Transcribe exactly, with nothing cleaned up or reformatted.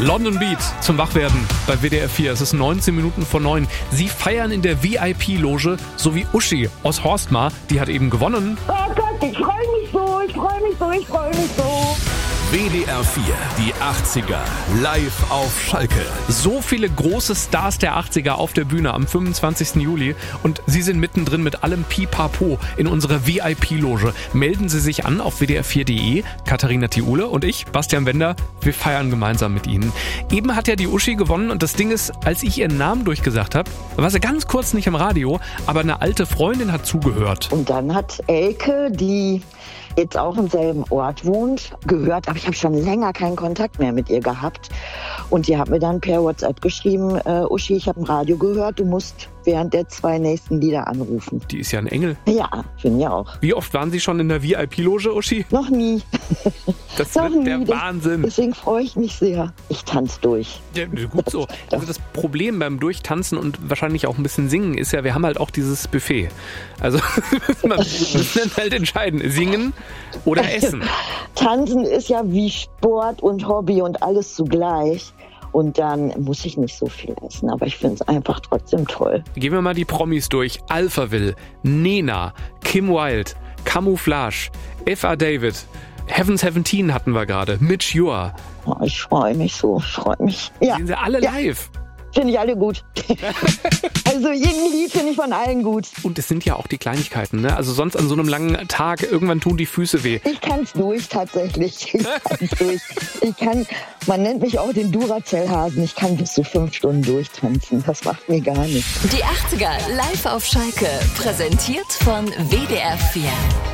London Beat zum Wachwerden bei W D R vier. Es ist neunzehn Minuten vor neun. Sie feiern in der V I P-Loge, so wie Uschi aus Horstmar. Die hat eben gewonnen. Oh Gott, ich freue mich so, ich freue mich so, ich freue mich so. W D R vier, die achtziger, live auf Schalke. So viele große Stars der achtziger auf der Bühne am fünfundzwanzigsten Juli. Und Sie sind mittendrin mit allem Pipapo in unserer V I P-Loge. Melden Sie sich an auf w d r vier punkt d e. Katharina Thiule und ich, Bastian Wender, wir feiern gemeinsam mit Ihnen. Eben hat ja die Uschi gewonnen und das Ding ist, als ich ihren Namen durchgesagt habe, war sie ganz kurz nicht im Radio, aber eine alte Freundin hat zugehört. Und dann hat Elke, die jetzt auch im selben Ort wohnt, gehört, aber ich habe schon länger keinen Kontakt mehr mit ihr gehabt. Und die hat mir dann per WhatsApp geschrieben, äh, Uschi, ich habe im Radio gehört, du musst während der zwei nächsten Lieder anrufen. Die ist ja ein Engel. Ja, finde ich auch. Wie oft waren Sie schon in der V I P-Loge, Uschi? Noch nie. Das Noch wird nie. der Wahnsinn. Deswegen freue ich mich sehr. Ich tanze durch. Ja, gut so. Also das Problem beim Durchtanzen und wahrscheinlich auch ein bisschen singen ist ja, wir haben halt auch dieses Buffet. Also man muss dann halt entscheiden, singen oder essen. Tanzen ist ja wie Sport und Hobby und alles zugleich. Und dann muss ich nicht so viel essen, aber ich finde es einfach trotzdem toll. Gehen wir mal die Promis durch. Alphaville, Nena, Kim Wilde, Camouflage, F A David, Heaven Seventeen hatten wir gerade, Mitch Ure. Oh, ich freue mich so, ich freue mich. Ja. Sehen Sie alle ja. live? Finde ich alle gut. Also irgendwie finde ich von allen gut. Und es sind ja auch die Kleinigkeiten, ne? Also sonst an so einem langen Tag, irgendwann tun die Füße weh. Ich kann's durch, tatsächlich. Ich kann's durch. Ich kann, man nennt mich auch den Duracell-Hasen. Ich kann bis zu fünf Stunden durchtanzen. Das macht mir gar nichts. Die achtziger live auf Schalke. Präsentiert von W D R vier.